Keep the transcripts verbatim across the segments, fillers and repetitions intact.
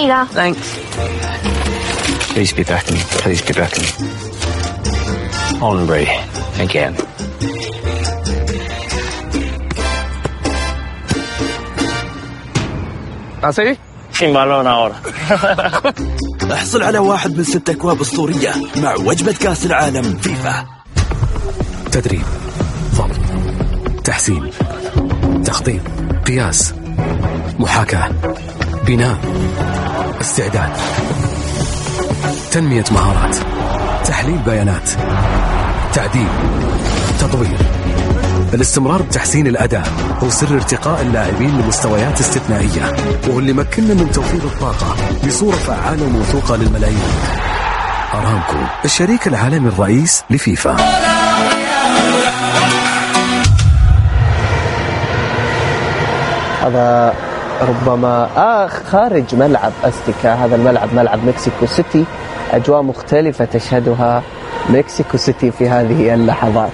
you go. Thanks. Please be back to me. Please be back to me. Hombre, again. ¿Así? Sin balón ahora. احصل على واحد من ست أكواب أسطورية مع وجبة كأس العالم فيفا. تدريب، ضبط، تحسين، تخطيط، قياس، محاكاة، بناء، استعداد، تنمية مهارات، تحليل بيانات، تعديل، تطوير. الاستمرار بتحسين الأداء هو سر ارتقاء اللاعبين لمستويات استثنائية، وهو اللي مكننا من توفير الطاقة بصورة فعالة وموثوقة للملايين. أرامكو، الشريك العالمي الرئيس لفيفا. هذا ربما آه خارج ملعب أستيكا. هذا الملعب ملعب مكسيكو سيتي، أجواء مختلفة تشهدها مكسيكو سيتي في هذه اللحظات.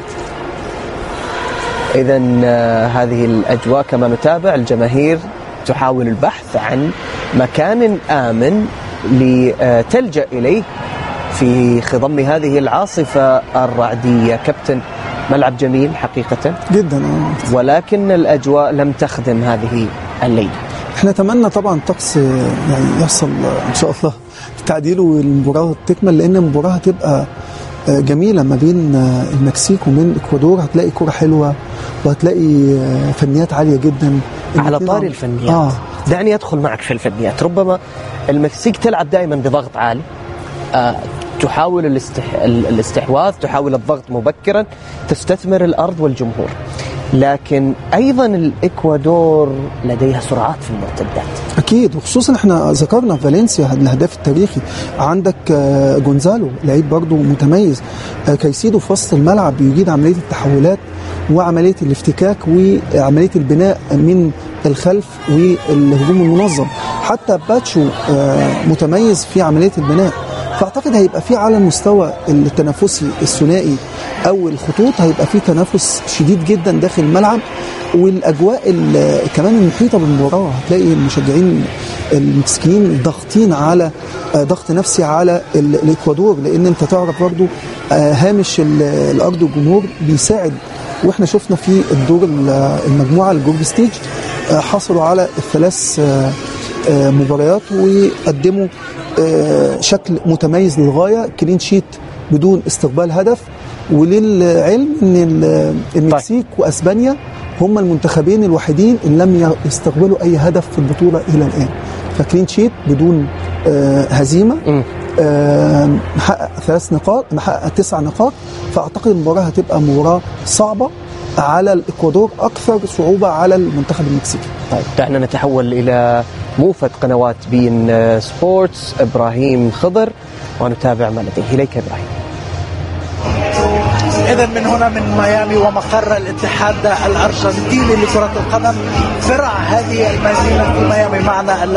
إذن آه هذه الأجواء كما نتابع الجماهير تحاول البحث عن مكان آمن لتلجأ إليه في خضم هذه العاصفة الرعدية. كابتن، ملعب جميل حقيقة جدا، ولكن الأجواء لم تخدم هذه الليلة. احنا نتمنى طبعا طقس يعني يحصل ان شاء الله تعديل والمباراة تكمل، لان المباراة هتبقى جميلة ما بين المكسيك ومن اكوادور. هتلاقي كرة حلوة وهتلاقي فنيات عالية جدا. على طاري الفنيات آه. دعني أدخل معك في الفنيات. ربما المكسيك تلعب دائما بضغط عالي، آه تحاول الاستح... الاستحواذ، تحاول الضغط مبكرا، تستثمر الأرض والجمهور. لكن أيضا الإكوادور لديها سرعات في المرتدات. أكيد، وخصوصا احنا ذكرنا فالنسيا الهداف التاريخي. عندك جونزالو لعيب برضو متميز. كايسيدو في وسط الملعب يجيد عملية التحولات وعملية الافتكاك وعملية البناء من الخلف والهجوم المنظم. حتى باتشو متميز في عملية البناء. فأعتقد هيبقى في على المستوى التنافسي الثنائي أو الخطوط هيبقى في تنافس شديد جدا داخل الملعب. والأجواء كمان المحيطة بالمباراة هتلاقي المشجعين المكسيكيين ضغطين على ضغط نفسي على الإكوادور، لأن أنت تعرف برضو هامش الأرض والجمهور بيساعد. وإحنا شفنا في الدور المجموعة الجروب ستيج حصلوا على الثلاث مباريات وقدموا شكل متميز للغاية، كلين شيت بدون استقبال هدف. وللعلم ان المكسيك واسبانيا هم المنتخبين الوحيدين اللي لم يستقبلوا اي هدف في البطولة الى الان. فكلين شيت بدون هزيمة، محقق ثلاث نقاط، محقق تسع نقاط. فاعتقد المباراة هتبقى مباراة صعبة على الإكوادور، أكثر صعوبة على المنتخب المكسيكي. طيب دعنا نتحول إلى موفد قنوات بين سبورتس إبراهيم خضر ونتابع ما لديه. إليك إبراهيم. إذن من هنا من ميامي ومقر الاتحاد الأرجنتيني لكرة القدم، فرع هذه المدينة في ميامي، معنا